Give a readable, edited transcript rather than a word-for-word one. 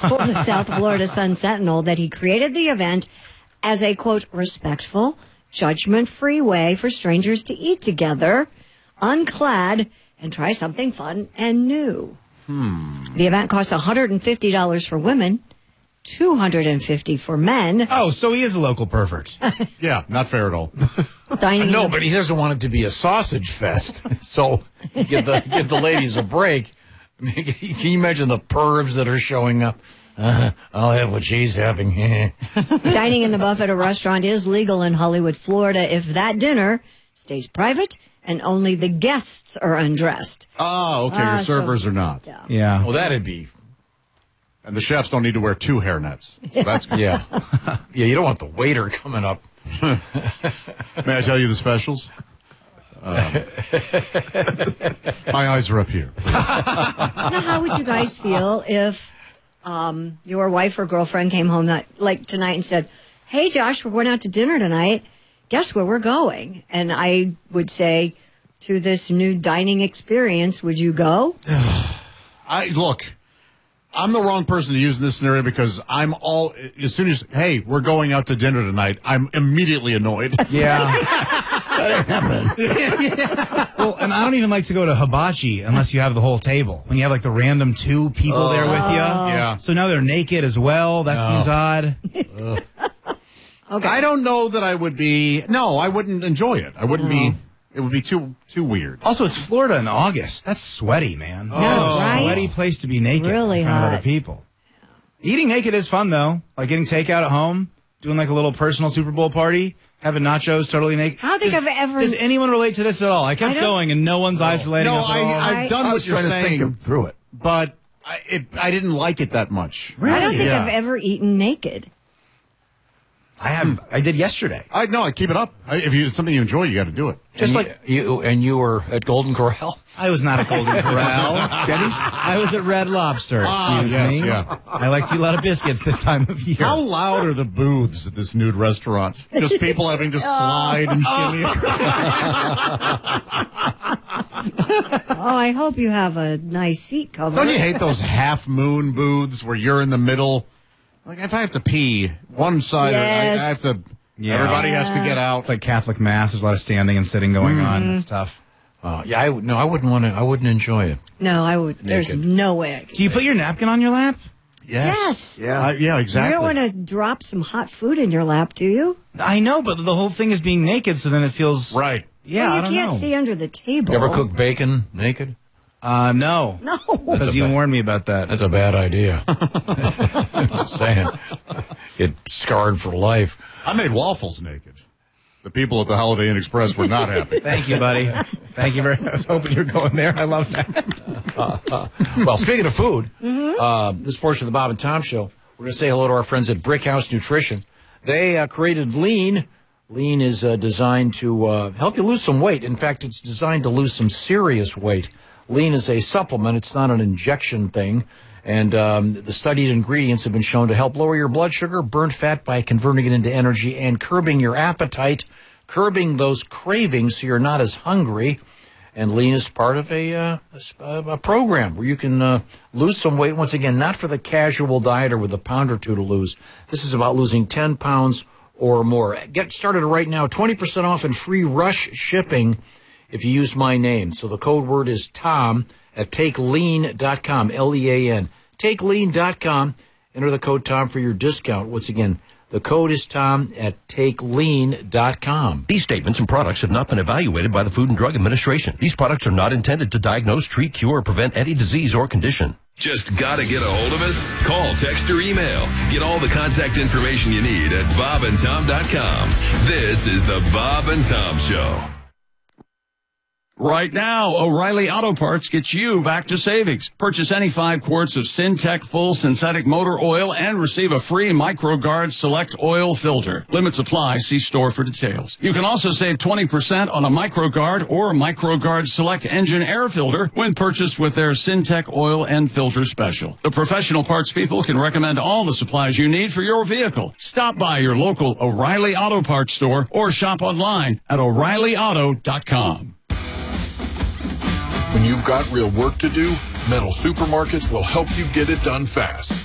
told the South Florida Sun-Sentinel that he created the event as a, quote, respectful, judgment-free way for strangers to eat together, unclad, and try something fun and new. The event costs $150 for women, $250 for men. Oh, so he is a local pervert. Yeah, not fair at all. No, but he doesn't want it to be a sausage fest. So give the ladies a break. I mean, can you imagine the pervs that are showing up? I'll have what she's having. Dining in the buffet restaurant is legal in Hollywood, Florida, if that dinner stays private and only the guests are undressed. Oh, okay. Your servers are not. Yeah. Well, that'd be. And the chefs don't need to wear 2 hairnets. So that's good. Yeah. Yeah, you don't want the waiter coming up. May I tell you the specials? My eyes are up here. Now, how would you guys feel if your wife or girlfriend came home tonight and said, hey, Josh, we're going out to dinner tonight. Guess where we're going? And I would say, to this new dining experience, would you go? Look, I'm the wrong person to use in this scenario because as soon as, hey, we're going out to dinner tonight, I'm immediately annoyed. Yeah. Well, and I don't even like to go to hibachi unless you have the whole table. When you have like the random 2 people there with you. Yeah. So now they're naked as well. That seems odd. Okay. I don't know that I would be. No, I wouldn't enjoy it. I wouldn't be. It would be too weird. Also, it's Florida in August. That's sweaty, man. right? Sweaty place to be naked. Really in front of hot. other people. Eating naked is fun, though. Like getting takeout at home, doing like a little personal Super Bowl party, having nachos totally naked. I don't think I've ever... Does anyone relate to this at all? I kept going, and no one's eyes relating No, us at all. I've done what you're saying, through it. but I didn't like it that much. I don't think Yeah. I've ever eaten naked. I did yesterday. I keep it up. If it's something you enjoy, you got to do it. Just like you were at Golden Corral. I was not at Golden Corral. Dennis, I was at Red Lobster. Excuse me. Yeah. I like to eat a lot of biscuits this time of year. How loud are the booths at this nude restaurant? Just people having to slide and shimmy. I hope you have a nice seat cover. Don't you hate those half moon booths where you're in the middle? Like if I have to pee, one side, Yes. I have to. Yeah. Everybody has to get out. It's like Catholic Mass. There's a lot of standing and sitting going on. It's tough. I wouldn't want to. I wouldn't enjoy it. No, I would. There's no way I could. Do you put your napkin on your lap? Yes. Yeah, exactly. You don't want to drop some hot food in your lap, do you? I know, but the whole thing is being naked, so then it feels... Right. Yeah, Well, I you don't can't know. see under the table. You ever cook bacon naked? No. No. Because you warned me about that. That's a bad idea. I'm just saying. Get scarred for life. I made waffles naked. The people at the Holiday Inn Express were not happy. Thank you, buddy. Thank you very much. I was hoping you were going there. I love that. Well, speaking of food, this portion of the Bob and Tom Show, we're going to say hello to our friends at Brick House Nutrition. They created Lean. Lean is designed to help you lose some weight. In fact, it's designed to lose some serious weight. Lean is a supplement. It's not an injection thing. And the studied ingredients have been shown to help lower your blood sugar, burn fat by converting it into energy, and curbing your appetite, curbing those cravings so you're not as hungry. And Lean is part of a program where you can lose some weight. Once again, not for the casual dieter with a pound or two to lose. This is about losing 10 pounds or more. Get started right now. 20% off and free rush shipping if you use my name. So the code word is TOM at TakeLean.com, L-E-A-N. TakeLean.com. Enter the code TOM for your discount. Once again, the code is TOM at TakeLean.com. These statements and products have not been evaluated by the Food and Drug Administration. These products are not intended to diagnose, treat, cure, or prevent any disease or condition. Just gotta get a hold of us? Call, text, or email. Get all the contact information you need at bobandtom.com. This is the Bob and Tom Show. Right now, O'Reilly Auto Parts gets you back to savings. Purchase any 5 quarts of Syntec full synthetic motor oil and receive a free MicroGuard Select oil filter. Limits apply. See store for details. You can also save 20% on a MicroGuard or MicroGuard Select engine air filter when purchased with their Syntec oil and filter special. The professional parts people can recommend all the supplies you need for your vehicle. Stop by your local O'Reilly Auto Parts store or shop online at O'ReillyAuto.com. When you've got real work to do, Metal Supermarkets will help you get it done fast.